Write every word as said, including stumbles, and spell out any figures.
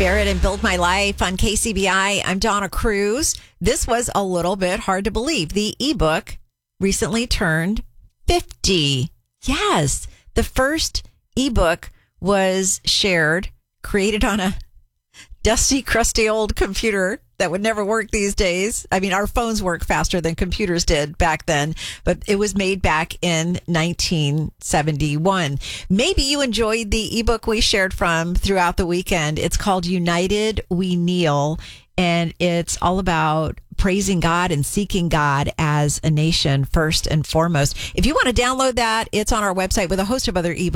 Barrett and Build My Life on K C B I. I'm Donna Cruz. This was a little bit hard to believe. The ebook recently turned fifty. Yes, the first ebook was shared, created on a dusty, crusty old computer that would never work these days. I mean, our phones work faster than computers did back then, but it was made back in nineteen seventy-one. Maybe you enjoyed the ebook we shared from throughout the weekend. It's called United We Kneel, and it's all about praising God and seeking God as a nation first and foremost. If you want to download that, it's on our website with a host of other ebooks.